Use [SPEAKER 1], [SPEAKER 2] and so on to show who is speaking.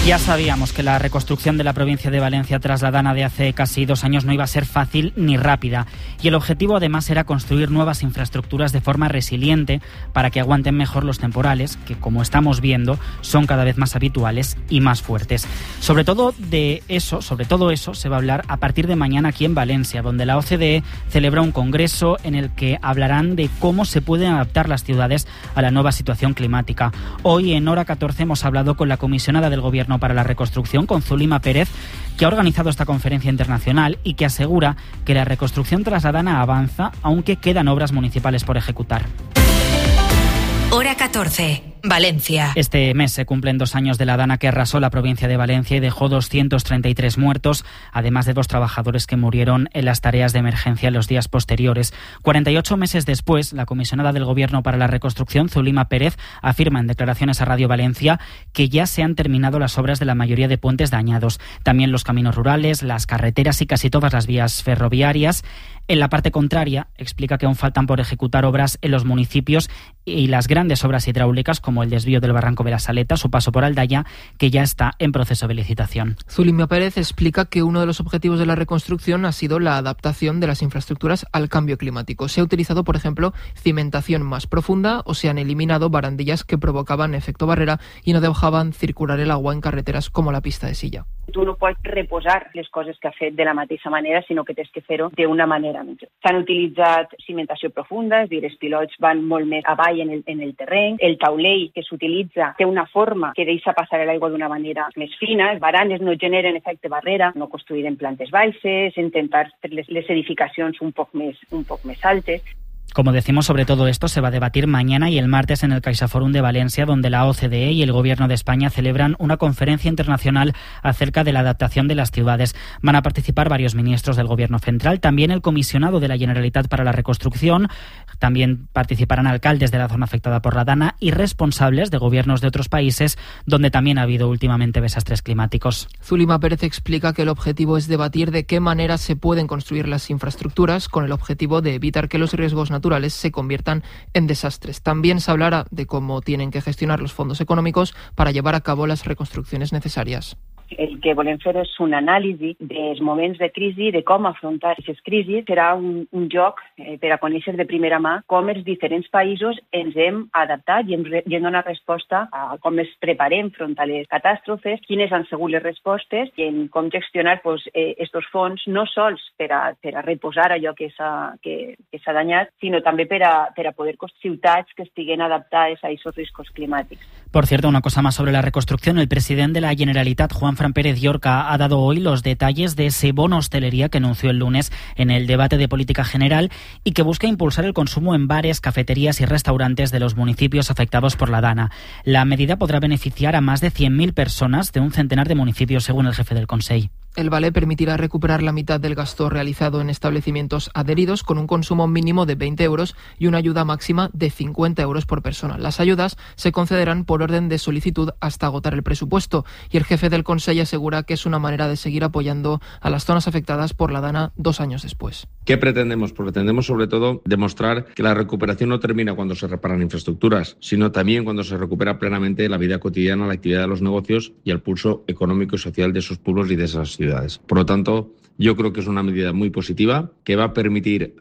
[SPEAKER 1] Ya sabíamos que la reconstrucción de la provincia de Valencia tras la Dana de hace casi 2 años no iba a ser fácil ni rápida. Y el objetivo además era construir nuevas infraestructuras de forma resiliente para que aguanten mejor los temporales, que como estamos viendo son cada vez más habituales y más fuertes. Sobre todo eso se va a hablar a partir de mañana aquí en Valencia, donde la OCDE celebra un congreso en el que hablarán de cómo se pueden adaptar las ciudades a la nueva situación climática. Hoy en Hora 14 hemos hablado con la comisionada del Gobierno para la Reconstrucción, con Zulima Pérez, que ha organizado esta conferencia internacional y que asegura que la reconstrucción tras la Dana avanza, aunque quedan obras municipales por ejecutar.
[SPEAKER 2] Hora 14. Valencia.
[SPEAKER 1] Este mes se cumplen 2 años de la Dana que arrasó la provincia de Valencia y dejó 233 muertos, además de 2 trabajadores que murieron en las tareas de emergencia en los días posteriores. 48 meses después, la comisionada del Gobierno para la Reconstrucción, Zulima Pérez, afirma en declaraciones a Radio Valencia que ya se han terminado las obras de la mayoría de puentes dañados. También los caminos rurales, las carreteras y casi todas las vías ferroviarias. En la parte contraria, explica que aún faltan por ejecutar obras en los municipios y las grandes obras hidráulicas como el desvío del Barranco de la Saleta, su paso por Aldaya, que ya está en proceso de licitación.
[SPEAKER 3] Zulima Pérez explica que uno de los objetivos de la reconstrucción ha sido la adaptación de las infraestructuras al cambio climático. Se ha utilizado, por ejemplo, cimentación más profunda o se han eliminado barandillas que provocaban efecto barrera y no dejaban circular el agua en carreteras como la pista de Silla.
[SPEAKER 4] Tu no pots reposar les coses que ha fet de la mateixa manera, sinó que tens que fer-ho d'una manera millor. S'han utilitzat cimentació profunda, és a dir, els pilots van molt més avall en el terreny, el taulell que s'utilitza té una forma que deixa passar l'aigua d'una manera més fina, les baranes no generen efecte barrera, no construir en plantes baixes, intentar fer les edificacions un poc més altes.
[SPEAKER 1] Como decimos, sobre todo esto se va a debatir mañana y el martes en el CaixaForum de Valencia, donde la OCDE y el Gobierno de España celebran una conferencia internacional acerca de la adaptación de las ciudades. Van a participar varios ministros del Gobierno central, también el comisionado de la Generalitat para la Reconstrucción, también participarán alcaldes de la zona afectada por la Dana y responsables de gobiernos de otros países donde también ha habido últimamente desastres climáticos.
[SPEAKER 3] Zulima Pérez explica que el objetivo es debatir de qué manera se pueden construir las infraestructuras con el objetivo de evitar que los riesgos naturales se conviertan en desastres. También se hablará de cómo tienen que gestionar los fondos económicos para llevar a cabo las reconstrucciones necesarias.
[SPEAKER 4] El que volem fer és una anàlisi dels moments de crisi, de com afrontar aquestes crisis. Serà un joc per a conèixer de primera mà com els diferents països ens hem adaptat i hem donat resposta a com ens preparem front a les catàstrofes, quines han sigut les respostes i en com gestionar estos fons, no sols per a reposar allò que s'ha danyat, sinó també per a poder construir ciutats que estiguen adaptades a aquests riscos climàtics.
[SPEAKER 1] Por cierto, una cosa más sobre la reconstrucción. El presidente de la Generalitat, Juanfran Pérez Llorca, ha dado hoy los detalles de ese bono hostelería que anunció el lunes en el debate de política general y que busca impulsar el consumo en bares, cafeterías y restaurantes de los municipios afectados por la Dana. La medida podrá beneficiar a más de 100.000 personas de un centenar de municipios, según el jefe del Consell.
[SPEAKER 3] El vale permitirá recuperar la mitad del gasto realizado en establecimientos adheridos con un consumo mínimo de 20 euros y una ayuda máxima de 50 euros por persona. Las ayudas se concederán por orden de solicitud hasta agotar el presupuesto y el jefe del Consell asegura que es una manera de seguir apoyando a las zonas afectadas por la Dana 2 años después.
[SPEAKER 5] ¿Qué pretendemos? Pretendemos sobre todo demostrar que la recuperación no termina cuando se reparan infraestructuras, sino también cuando se recupera plenamente la vida cotidiana, la actividad de los negocios y el pulso económico y social de esos pueblos y de esas ciudades. Por lo tanto, yo creo que es una medida muy positiva que va a permitir